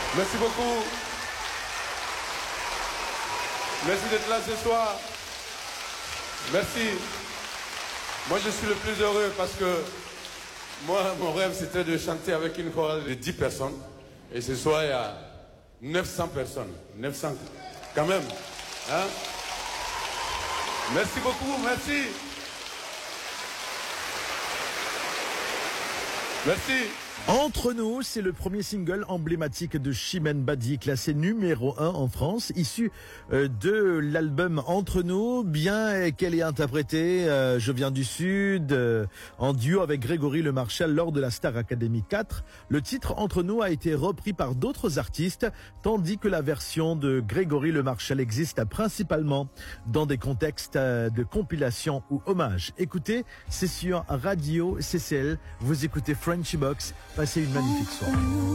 Merci beaucoup. Merci d'être là ce soir. Merci. Moi, je suis le plus heureux parce que moi, mon rêve, c'était de chanter avec une chorale de 10 personnes. Et ce soir, il y a 900 personnes. 900, quand même. Hein? Merci beaucoup, merci. Merci. Entre nous, c'est le premier single emblématique de Chimène Badi, classé numéro 1 en France, issu de l'album Entre nous, bien qu'elle ait interprété Je viens du Sud, en duo avec Grégory Le Marchal lors de la Star Academy 4. Le titre Entre nous a été repris par d'autres artistes, tandis que la version de Grégory Le Marchal existe principalement dans des contextes de compilation ou hommage. Écoutez, c'est sur Radio CCL, vous écoutez Frenchy Box. Passez une magnifique soirée.